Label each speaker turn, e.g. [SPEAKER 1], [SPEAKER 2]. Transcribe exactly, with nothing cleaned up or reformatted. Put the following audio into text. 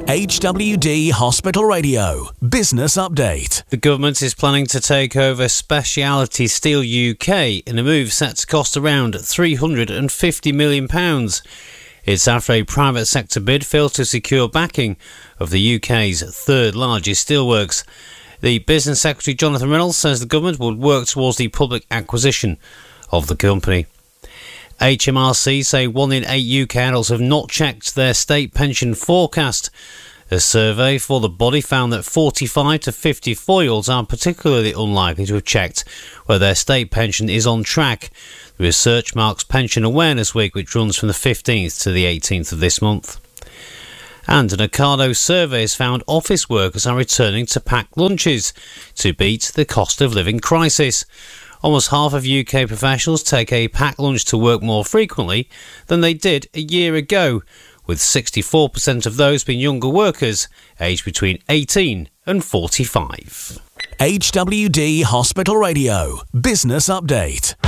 [SPEAKER 1] H W D Hospital Radio Business Update.
[SPEAKER 2] The government is planning to take over Specialty Steel U K in a move set to cost around three hundred fifty million pounds. It's after a private sector bid failed to secure backing of the U K's third largest steelworks. The Business Secretary Jonathan Reynolds says the government would work towards the public acquisition of the company. H M R C say one in eight U K adults have not checked their state pension forecast. A survey for the body found that forty-five to fifty-four-year-olds are particularly unlikely to have checked whether their state pension is on track. The research marks Pension Awareness Week, which runs from the fifteenth to the eighteenth of this month. And an Ocado survey has found office workers are returning to packed lunches to beat the cost of living crisis. Almost half of U K professionals take a packed lunch to work more frequently than they did a year ago, with sixty-four percent of those being younger workers aged between eighteen and forty-five.
[SPEAKER 1] H W D Hospital Radio Business Update.